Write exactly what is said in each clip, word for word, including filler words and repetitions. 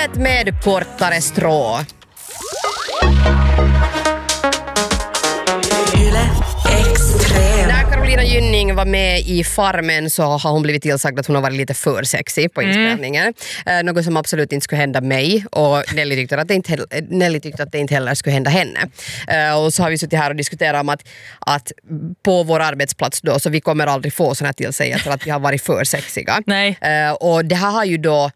Nyhet med kortare strå. När Carolina Gynning var med i Farmen så har hon blivit tillsagd att hon har varit lite för sexy på inspelningen. Mm. Eh, något som absolut inte skulle hända mig, och Nelly tyckte att det inte, Nelly tyckte att det inte heller skulle hända henne. Eh, och så har vi suttit här och diskuterat om att, att på vår arbetsplats då, så vi kommer aldrig få såna här tillsägelser att vi har varit för sexiga. Nej. Eh, och det här har ju då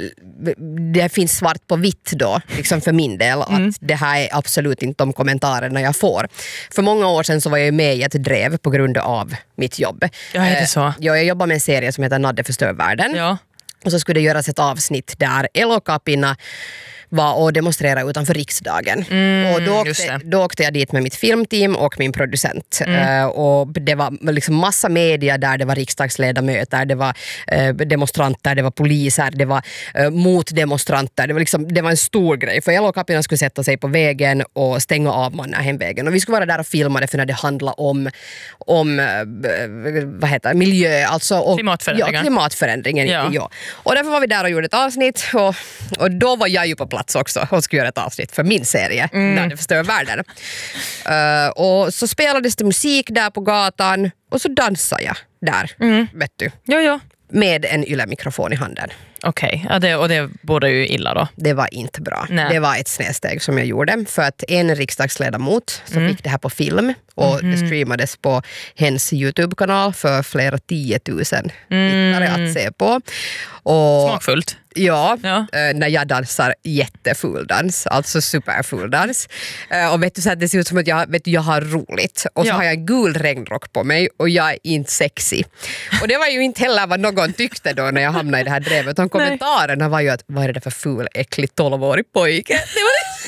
det finns svart på vitt då, liksom för min del, att mm. det här är absolut inte de kommentarerna jag får. För många år sedan så var jag med i ett drev på grund av mitt jobb. Ja, är det så? Eh, jag jobbar med en serie som heter Nadde förstör världen. Ja. Och så skulle det göras ett avsnitt där Elokapina var och demonstrerade utanför riksdagen. Mm, och då åkte, då åkte jag dit med mitt filmteam och min producent. Mm. Uh, och det var liksom massa media där, det var riksdagsledamöter, det var uh, demonstranter, det var poliser, det var uh, motdemonstranter. Det var, liksom, det var en stor grej. För Elokapina skulle sätta sig på vägen och stänga av manna hemvägen. Och vi skulle vara där och filma det för när det handlar om, om uh, vad heter det, miljö, alltså och, klimatförändringen. Ja, klimatförändringen. Ja. Ja. Och därför var vi där och gjorde ett avsnitt och, och då var jag ju på plats också och skulle göra ett avsnitt för min serie mm. När det förstör världen. Uh, och så spelades det musik där på gatan och så dansade jag där, mm. vet du. Jo, jo. Med en ylemikrofon i handen. Okej, okay. Ja, det, och det borde ju illa då. Det var inte bra. Nej. Det var ett snedsteg som jag gjorde. För att en riksdagsledamot som mm. fick det här på film och mm. det streamades på hennes YouTube-kanal för flera tiotusen tittare mm. att se på. Och smakfullt. Ja, ja. Eh, när jag dansar jättefull dans, alltså superfull dans. Eh, och vet du, så att det ser ut som att jag, vet du, jag har roligt. Och så ja. har jag en gul regnrock på mig och jag är inte sexy. Och det var ju inte heller vad någon tyckte då när jag hamnade i det här drevet. Och kommentarerna var ju att, vad är det för ful, äcklig tolvårig pojke? Det var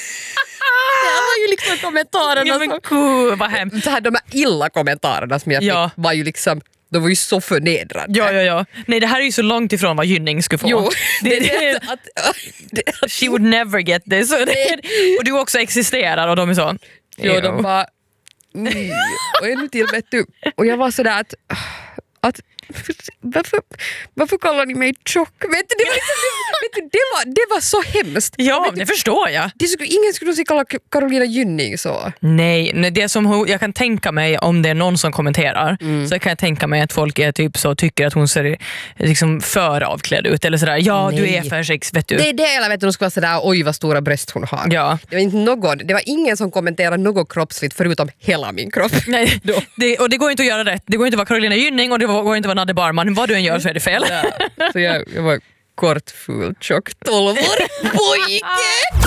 det var ju liksom kommentarerna. Ja, men cool, vad hemskt. Så här, de här illa kommentarerna som jag fick ja. var ju liksom, de var ju så förnedrande. Ja, ja, ja. Nej, det här är ju så långt ifrån vad Gynning skulle få. Jo, det, det, det, att, det, att, she would never get this. Det, och du också existerar och de är så. Jo, de bara mm, och ännu till vet du. Och jag var sådär att, att varför, varför kallar ni mig tjock? Vet du, det, var liksom, vet du, det, var, det var så hemskt. Ja, vet du, det förstår jag. Det skulle, ingen skulle nog kalla Carolina Gynning så. Nej, det som hon, jag kan tänka mig om det är någon som kommenterar mm. så kan jag tänka mig att folk är typ så tycker att hon ser liksom för avklädd ut eller sådär. Ja, nej. Du är för sex, vet du. Det är det, eller vet du, de ska vara sådär, oj vad stora bröst hon har. Ja. Det var inte någon, det var ingen som kommenterade något kroppsligt förutom hela min kropp. Nej, det, och det går inte att göra rätt. Det går inte att vara Carolina Gynning och det går inte att vara Nadde Barman. Vad du än gör så är det fel. Ja, så jag, jag var kort, ful, tjock, tolv år pojke.